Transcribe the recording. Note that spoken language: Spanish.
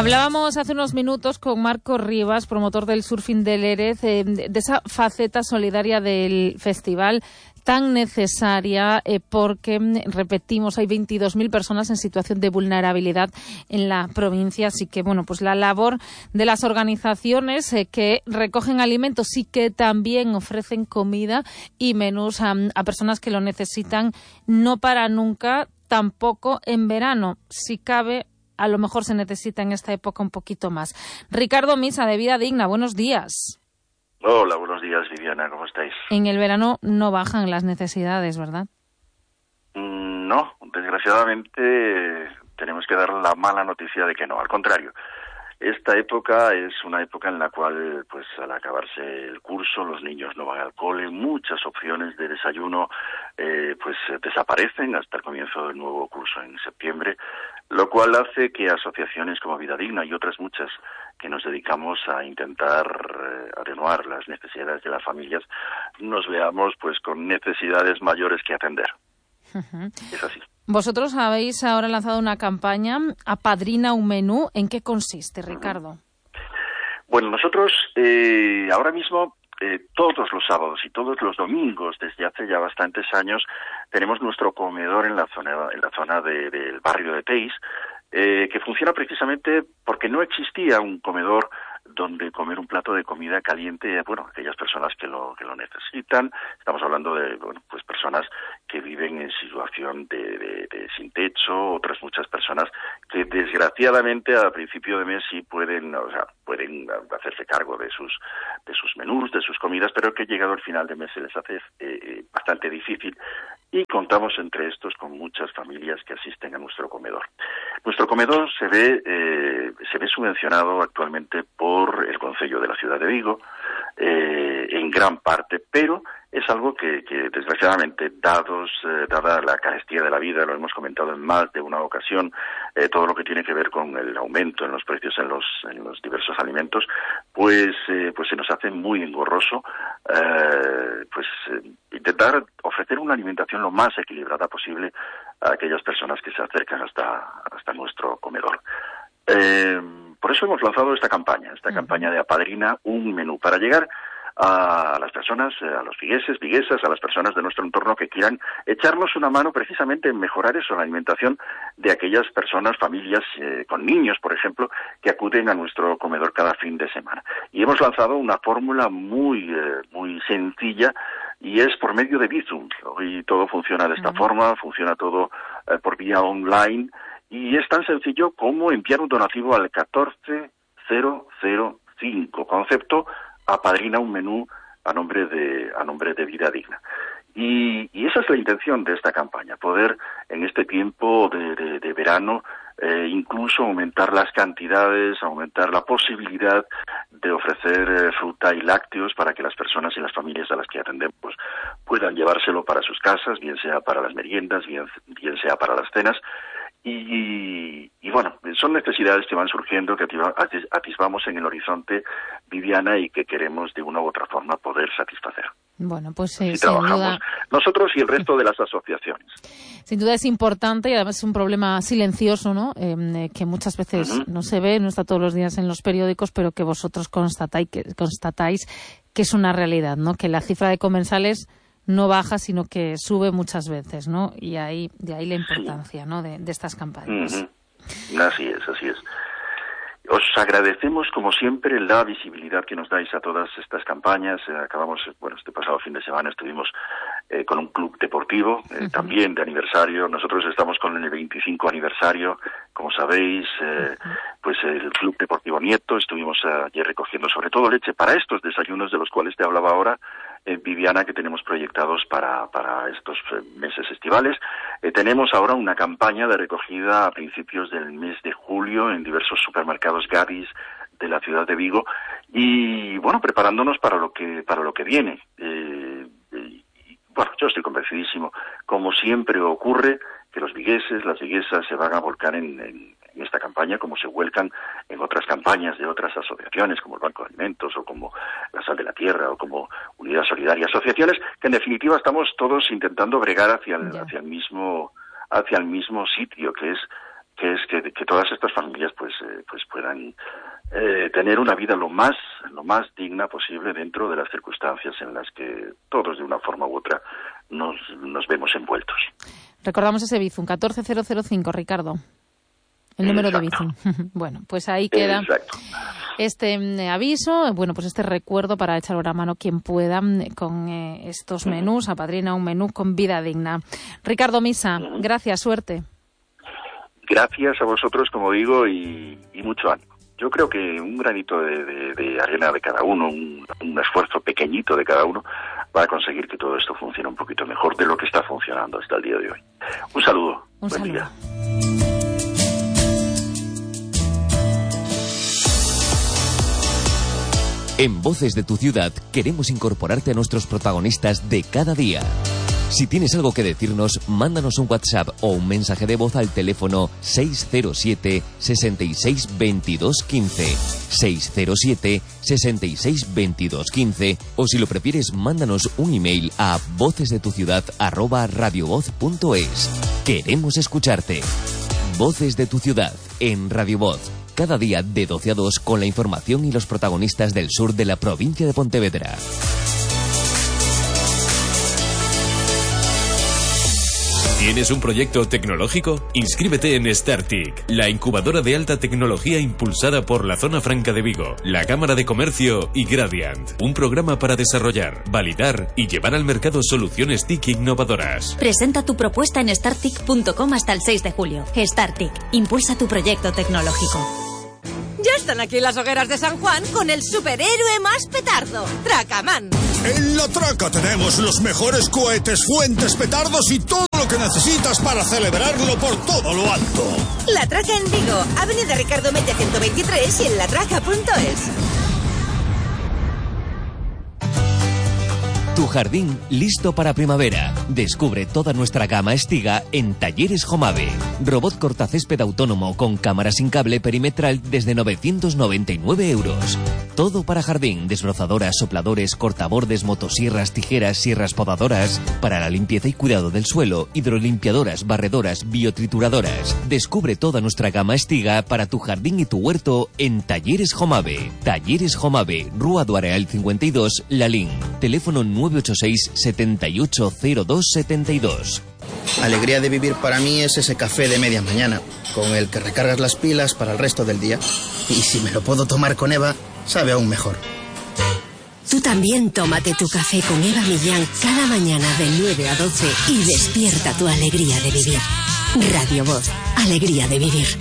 Hablábamos hace unos minutos con Marco Rivas, promotor del Surfing de Lérez, de esa faceta solidaria del festival tan necesaria porque, repetimos, hay 22.000 personas en situación de vulnerabilidad en la provincia. Así que, bueno, pues la labor de las organizaciones que recogen alimentos y que también ofrecen comida y menús a personas que lo necesitan no para nunca, tampoco en verano. Si cabe, a lo mejor se necesita en esta época un poquito más. Ricardo Misa, de Vida Digna, buenos días. Hola, buenos días, Viviana, ¿cómo estáis? En el verano no bajan las necesidades, ¿verdad? No, desgraciadamente tenemos que dar la mala noticia de que no, al contrario. Esta época es una época en la cual, pues al acabarse el curso, los niños no van al cole, muchas opciones de desayuno pues desaparecen hasta el comienzo del nuevo curso en septiembre, lo cual hace que asociaciones como Vida Digna y otras muchas que nos dedicamos a intentar atenuar las necesidades de las familias, nos veamos pues con necesidades mayores que atender. Es así. Vosotros habéis ahora lanzado una campaña, Apadrina un menú. ¿En qué consiste, Ricardo? Bueno, nosotros ahora mismo todos los sábados y todos los domingos desde hace ya bastantes años tenemos nuestro comedor en la zona del barrio de Teis, que funciona precisamente porque no existía un comedor donde comer un plato de comida caliente, bueno, aquellas personas que lo necesitan. Estamos hablando de, bueno, pues personas que viven en situación de sin techo, otras muchas personas que desgraciadamente a principio de mes sí pueden hacerse cargo de sus menús, de sus comidas, pero que llegado el final de mes se les hace bastante difícil. Y contamos entre estos con muchas familias que asisten a nuestro comedor. Nuestro comedor se ve subvencionado actualmente por el Concello de la Ciudad de Vigo, en gran parte, pero es algo que desgraciadamente, dada la carestía de la vida, lo hemos comentado en más de una ocasión, todo lo que tiene que ver con el aumento en los precios en los diversos alimentos, pues se nos hace muy engorroso intentar ofrecer una alimentación lo más equilibrada posible a aquellas personas que se acercan hasta nuestro comedor. Por eso hemos lanzado esta campaña de Apadrina un menú, para llegar a las personas, a los vigueses, viguesas, a las personas de nuestro entorno que quieran echarnos una mano precisamente en mejorar eso, la alimentación de aquellas personas, familias con niños, por ejemplo, que acuden a nuestro comedor cada fin de semana. Y hemos lanzado una fórmula muy sencilla, y es por medio de Bizum. Y todo funciona de esta forma, funciona todo por vía online, y es tan sencillo como enviar un donativo al 14005, concepto Apadrina un menú a nombre de Vida Digna. Y esa es la intención de esta campaña, poder en este tiempo de verano incluso aumentar las cantidades, aumentar la posibilidad de ofrecer fruta y lácteos para que las personas y las familias a las que atendemos puedan llevárselo para sus casas, bien sea para las meriendas, bien sea para las cenas. Y bueno, son necesidades que van surgiendo, que atisbamos en el horizonte, Viviana, y que queremos de una u otra forma poder satisfacer. Bueno, pues sin trabajamos duda, nosotros y el resto de las asociaciones. Sin duda es importante, y además es un problema silencioso, ¿no? Que muchas veces no se ve, no está todos los días en los periódicos, pero que vosotros constatáis que es una realidad, ¿no? Que la cifra de comensales no baja, sino que sube muchas veces, ¿no? Y de ahí la importancia, ¿no? de estas campañas. Así es. Os agradecemos, como siempre, la visibilidad que nos dais a todas estas campañas. Este pasado fin de semana estuvimos con un club deportivo, también de aniversario. Nosotros estamos con el 25 aniversario, como sabéis, pues el Club Deportivo Nieto. Estuvimos ayer recogiendo sobre todo leche para estos desayunos de los cuales te hablaba ahora, Viviana, que tenemos proyectados para estos meses estivales. Tenemos ahora una campaña de recogida a principios del mes de julio en diversos supermercados Gadis de la ciudad de Vigo, y bueno, preparándonos para lo que viene. Bueno, yo estoy convencidísimo, como siempre ocurre, que los vigueses, las viguesas se van a volcar en esta campaña, como se vuelcan en otras campañas de otras asociaciones, como el Banco de Alimentos, o como la Sal de la Tierra, o como Unidad Solidaria, asociaciones que en definitiva estamos todos intentando bregar hacia el mismo sitio, que es que es que todas estas familias pues puedan tener una vida lo más digna posible dentro de las circunstancias en las que todos de una forma u otra nos vemos envueltos. Recordamos ese Bizum, 14005, Ricardo. El número de Bizum. Bueno, pues ahí queda. Exacto. Este aviso, bueno, pues este recuerdo para echar una mano quien pueda con estos menús, apadrina un menú con vida digna. Ricardo Misa, gracias, suerte. Gracias a vosotros, como digo, y mucho ánimo. Yo creo que un granito de arena de cada uno, un esfuerzo pequeñito de cada uno, va a conseguir que todo esto funcione un poquito mejor de lo que está funcionando hasta el día de hoy. Un saludo. Un Buen saludo. día. En Voces de tu Ciudad queremos incorporarte a nuestros protagonistas de cada día. Si tienes algo que decirnos, mándanos un WhatsApp o un mensaje de voz al teléfono 607 66 22 15, 607 66 22 15, o si lo prefieres, mándanos un email a vocesdetuciudad@radiovoz.es. Queremos escucharte. Voces de tu Ciudad en Radio Voz. Cada día de 12 a 2 con la información y los protagonistas del sur de la provincia de Pontevedra. ¿Tienes un proyecto tecnológico? Inscríbete en StarTIC, la incubadora de alta tecnología impulsada por la Zona Franca de Vigo, la Cámara de Comercio y Gradiant. Un programa para desarrollar, validar y llevar al mercado soluciones TIC innovadoras. Presenta tu propuesta en startic.com hasta el 6 de julio. StarTIC, impulsa tu proyecto tecnológico. Ya están aquí las hogueras de San Juan con el superhéroe más petardo, Tracaman. En La Traca tenemos los mejores cohetes, fuentes, petardos y todo lo que necesitas para celebrarlo por todo lo alto. La Traca en Vigo, Avenida Ricardo Mella 123 y en latraca.es. Tu jardín listo para primavera. Descubre toda nuestra gama Estiga en Talleres Jomave. Robot cortacésped autónomo con cámara sin cable perimetral desde 999 euros. Todo para jardín, desbrozadoras, sopladores, cortabordes, motosierras, tijeras, sierras podadoras. Para la limpieza y cuidado del suelo, hidrolimpiadoras, barredoras, biotrituradoras. Descubre toda nuestra gama Estiga para tu jardín y tu huerto en Talleres Jomave. Talleres Jomave, Rúa do Areal 52, Lalín. Teléfono 986 7802 72. Alegría de vivir para mí es ese café de media mañana, con el que recargas las pilas para el resto del día. Y si me lo puedo tomar con Eva, sabe aún mejor. Tú también tómate tu café con Eva Millán cada mañana de 9 a 12 y despierta tu alegría de vivir. Radio Voz, alegría de vivir.